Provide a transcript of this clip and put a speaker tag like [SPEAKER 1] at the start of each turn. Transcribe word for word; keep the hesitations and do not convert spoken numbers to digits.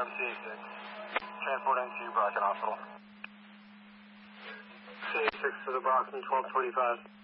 [SPEAKER 1] confirm C A six. Transporting to Brockton Hospital. C A six to the Brockton, twelve twenty-five.